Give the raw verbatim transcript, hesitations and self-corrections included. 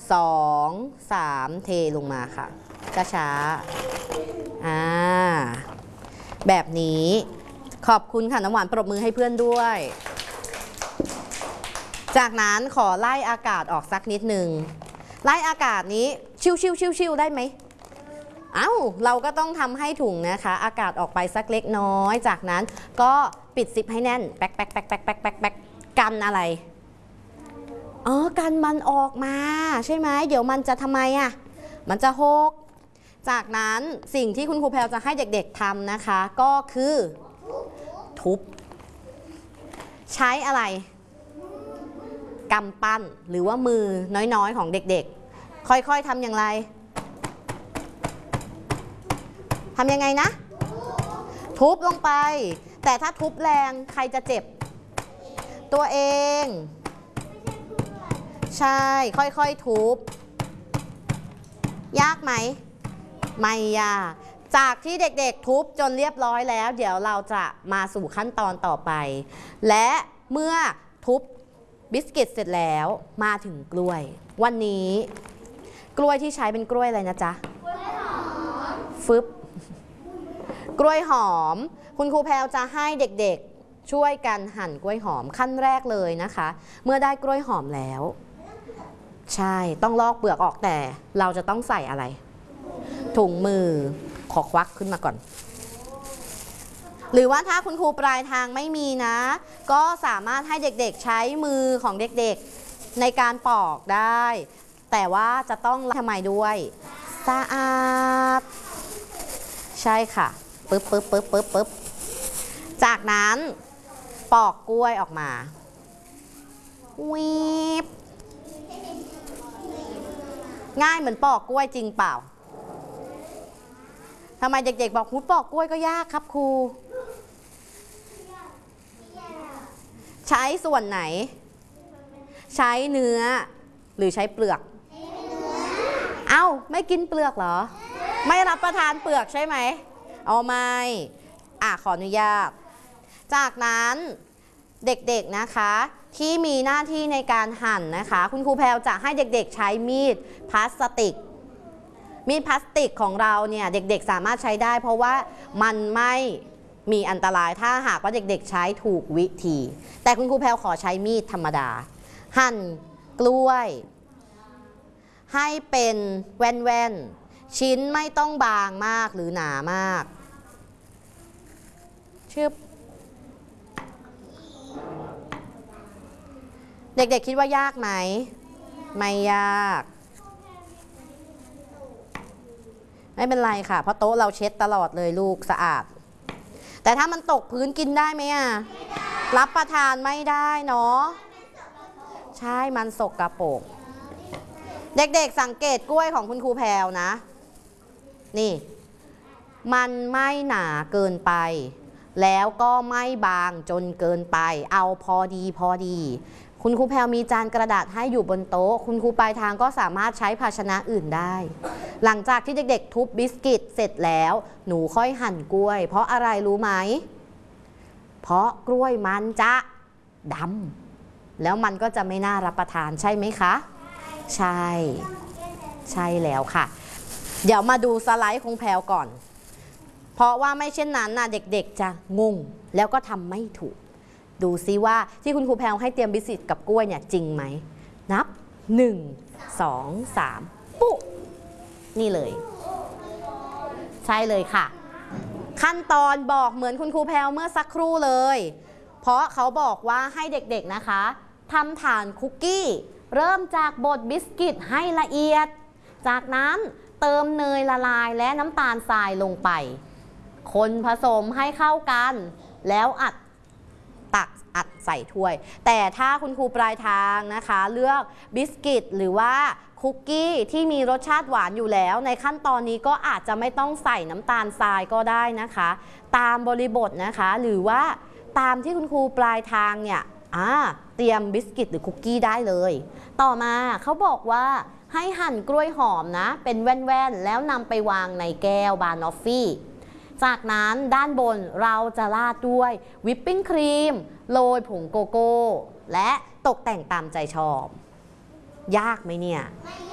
สองสามเทลงมาค่ะช้าๆอ่าแบบนี้ขอบคุณค่ะน้ำหวานปรบมือให้เพื่อนด้วยจากนั้นขอไล่อากาศออกสักนิดนึงไล่อากาศนี้ชิวชิวชิวชิวได้ไหมเอ้าเราก็ต้องทำให้ถุงนะคะอากาศออกไปสักเล็กน้อยจากนั้นก็ปิดซิปให้แน่นแป๊กแป๊กแป๊กแป๊กแป๊กแป๊กแป๊กกันอะไรอ๋อกันมันออกมาใช่ไหมเดี๋ยวมันจะทำไมอ่ะมันจะหกจากนั้นสิ่งที่คุณครูแพรวจะให้เด็กๆทำนะคะก็คือทุบใช้อะไรกำปั้นหรือว่ามือน้อยๆของเด็กๆค่อยๆทำอย่างไรทำยังไงนะทุบลงไปแต่ถ้าทุบแรงใครจะเจ็บตัวเองใช่ค่อยๆทุบยากไหมไม่ยากจากที่เด็กๆทุบจนเรียบร้อยแล้วเดี๋ยวเราจะมาสู่ขั้นตอนต่อไปและเมื่อทุบบิสกิตเสร็จแล้วมาถึงกล้วยวันนี้กล้วยที่ใช้เป็นกล้วยอะไรนะจ๊ะกล้วยหอมฟึบกล้วยหอมคุณครูแพรวจะให้เด็กๆช่วยกันหั่นกล้วยหอมขั้นแรกเลยนะคะเมื่อได้กล้วยหอมแล้วใช่ต้องลอกเปลือกออกแต่เราจะต้องใส่อะไรถุงมือขอควักขึ้นมาก่อนหรือว่าถ้าคุณครูปลายทางไม่มีนะก็สามารถให้เด็กๆใช้มือของเด็กๆในการปอกได้แต่ว่าจะต้องทำไมด้วยสะอาดใช่ค่ะปึ๊บปึ๊บปึ๊บปึ๊บปึ๊บจากนั้นปอกกล้วยออกมาวิบง่ายเหมือนปอกกล้วยจริงเปล่าทำไมเด็กๆบอกหูปอกกล้วยก็ยากครับครูใช้ส่วนไหนใช้เนื้อหรือใช้เปลือกเอ้าไม่กินเปลือกเหรอไม่รับประทานเปลือกใช่ไหมเอาไม่อ่ะขออนุญาตจากนั้นเด็กๆนะคะที่มีหน้าที่ในการหั่นนะคะคุณครูแพรวจะให้เด็กๆใช้มีดพลาสติกมีดพลาสติกของเราเนี่ยเด็กๆสามารถใช้ได้เพราะว่ามันไม่มีอันตรายถ้าหากว่าเด็กๆใช้ถูกวิธีแต่คุณครูแพรวขอใช้มีดธรรมดาหั่นกล้วยให้เป็นแว่นๆชิ้นไม่ต้องบางมากหรือหนามากชึบเด็กๆคิดว่ายากไหมไม่ยากไม่เป็นไรค่ะเพราะโต๊ะเราเช็ดตลอดเลยลูกสะอาดแต่ถ้ามันตกพื้นกินได้ไหมอ่ะรับประทานไม่ได้เนาะใช่มันสกปรกเด็กๆสังเกตกล้วยของคุณครูแพรวนะนี่มันไม่หนาเกินไปแล้วก็ไม่บางจนเกินไปเอาพอดีพอดีคุณครูแพรวมีจานกระดาษให้อยู่บนโต๊ะคุณครูปลายทางก็สามารถใช้ภาชนะอื่นได้หลังจากที่เด็กๆทุบบิสกิตเสร็จแล้วหนูค่อยหั่นกล้วยเพราะอะไรรู้ไหมเพราะกล้วยมันจะดำแล้วมันก็จะไม่น่ารับประทานใช่ไหมคะใช่ใช่แล้วค่ะเดี๋ยวมาดูสไลด์ของแพรวก่อนเพราะว่าไม่เช่นนั้นนะเด็กๆจะงงแล้วก็ทำไม่ถูกดูซิว่าที่คุณครูแพรวให้เตรียมบิสกิตกับกล้วยเนี่ยจริงไหมนับหนึ่ง สอง สามปุ๊บนี่เลยใช่เลยค่ะขั้นตอนบอกเหมือนคุณครูแพรวเมื่อสักครู่เลยเพราะเขาบอกว่าให้เด็กๆนะคะทำฐานคุกกี้เริ่มจากบดบิสกิตให้ละเอียดจากนั้นเติมเนยละลายและน้ำตาลทรายลงไปคนผสมให้เข้ากันแล้วอัดตักอัดใส่ถ้วยแต่ถ้าคุณครูปลายทางนะคะเลือกบิสกิตหรือว่าคุกกี้ที่มีรสชาติหวานอยู่แล้วในขั้นตอนนี้ก็อาจจะไม่ต้องใส่น้ำตาลทรายก็ได้นะคะตามบริบทนะคะหรือว่าตามที่คุณครูปลายทางเนี่ยอ่าเตรียมบิสกิตหรือคุกกี้ได้เลยต่อมาเขาบอกว่าให้หั่นกล้วยหอมนะเป็นแว่นๆแล้วนำไปวางในแก้วบานอฟฟี่จากนั้นด้านบนเราจะราดด้วยวิปปิ้งครีมโรยผงโกโก้และตกแต่งตามใจชอบยากไหมเนี่ย